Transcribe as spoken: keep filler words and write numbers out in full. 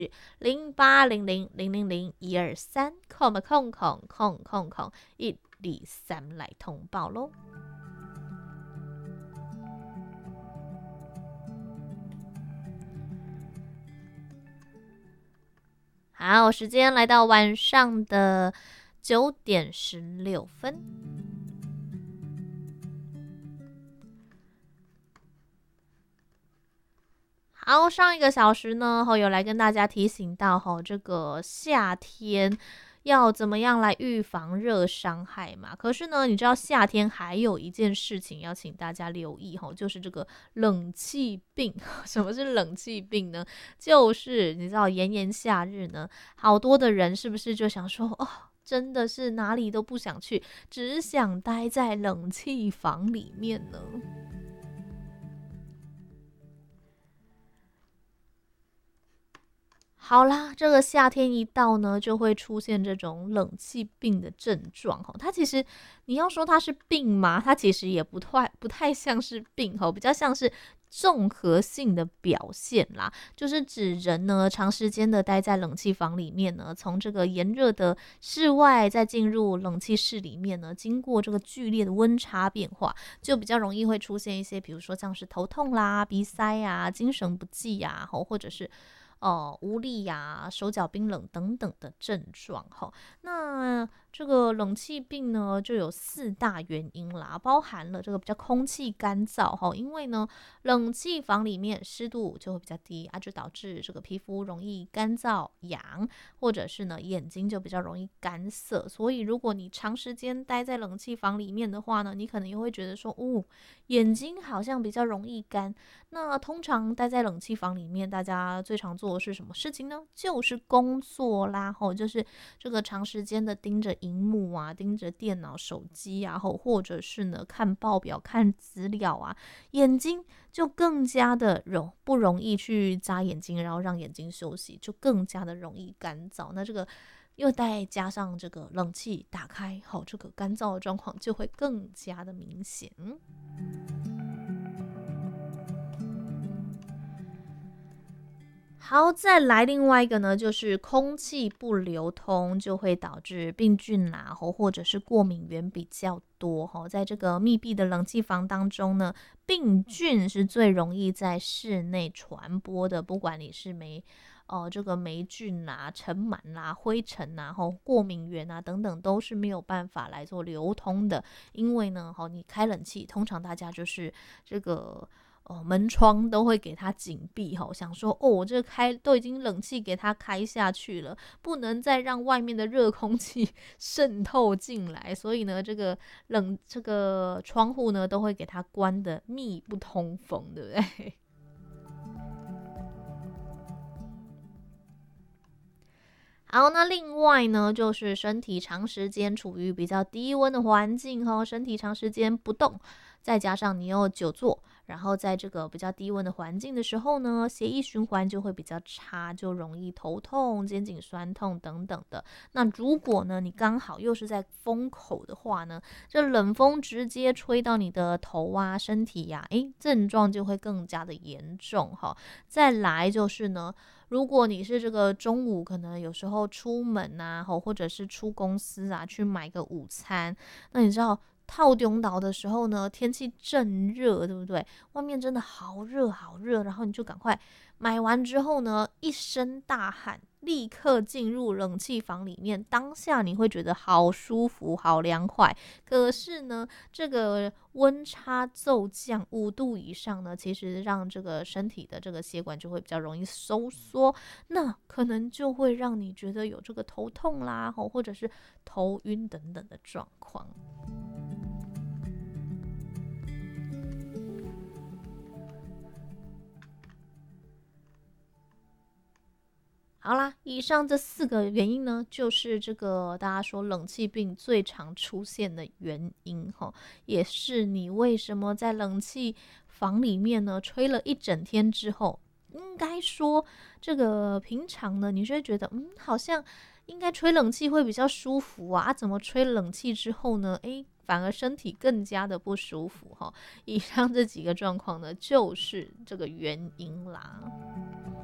零八零零零零零一二三空空空空空空一二三来通报咯。好，时间来到晚上的九点十六分。好，上一个小时呢，有来跟大家提醒到吼，这个夏天要怎么样来预防热伤害嘛？可是呢，你知道夏天还有一件事情要请大家留意吼，就是这个冷气病。什么是冷气病呢？就是你知道炎炎夏日呢，好多的人是不是就想说哦，真的是哪里都不想去，只想待在冷气房里面呢？好啦，这个夏天一到呢，就会出现这种冷气病的症状。它其实你要说它是病吗？它其实也不太不太像是病，比较像是综合性的表现啦。就是指人呢长时间的待在冷气房里面呢，从这个炎热的室外再进入冷气室里面呢，经过这个剧烈的温差变化，就比较容易会出现一些，比如说像是头痛啦、鼻塞啊、精神不济啊，或者是哦，无力呀、手脚冰冷等等的症状哈。那这个冷气病呢，就有四大原因啦，包含了这个比较空气干燥哈，因为呢，冷气房里面湿度就会比较低啊，就导致这个皮肤容易干燥痒，或者是呢眼睛就比较容易干涩。所以如果你长时间待在冷气房里面的话呢，你可能也会觉得说，哦，眼睛好像比较容易干。那通常待在冷气房里面，大家最常做的是什么事情呢？就是工作啦，吼，就是这个长时间的盯着荧幕啊，盯着电脑、手机啊，吼，或者是呢看报表、看资料啊，眼睛就更加的容不容易去眨眼睛，然后让眼睛休息，就更加的容易干燥。那这个又再加上这个冷气打开，好，这个干燥的状况就会更加的明显。好，再来另外一个呢，就是空气不流通，就会导致病菌啦，或者是过敏源比较多。在这个密闭的冷气房当中呢，病菌是最容易在室内传播的，不管你是霉呃，这个霉菌啦、尘螨啦、灰尘啦、过敏源啊等等，都是没有办法来做流通的。因为呢，你开冷气，通常大家就是这个哦，门窗都会给它紧闭，想说哦，我这开都已经冷气给它开下去了，不能再让外面的热空气渗透进来，所以呢，这个冷这个窗户呢都会给它关的密不通风，对不对？好，那另外呢，就是身体长时间处于比较低温的环境哦，身体长时间不动，再加上你又久坐，然后在这个比较低温的环境的时候呢，血液循环就会比较差，就容易头痛、肩颈酸痛等等的。那如果呢，你刚好又是在风口的话呢，这冷风直接吹到你的头啊、身体呀、啊，诶，症状就会更加的严重哈。再来就是呢，如果你是这个中午可能有时候出门啊，或者是出公司啊，去买个午餐，那你知道套中岛的时候呢，天气正热，对不对？外面真的好热好热，然后你就赶快买完之后呢，一身大汗，立刻进入冷气房里面，当下你会觉得好舒服好凉快。可是呢，这个温差骤降五度以上呢，其实让这个身体的这个血管就会比较容易收缩，那可能就会让你觉得有这个头痛啦，或者是头晕等等的状况。好啦，以上这四个原因呢，就是这个大家说冷气病最常出现的原因齁，也是你为什么在冷气房里面呢吹了一整天之后，应该说这个平常呢，你就会觉得嗯，好像应该吹冷气会比较舒服啊，啊怎么吹冷气之后呢，诶，反而身体更加的不舒服齁。以上这几个状况呢，就是这个原因啦。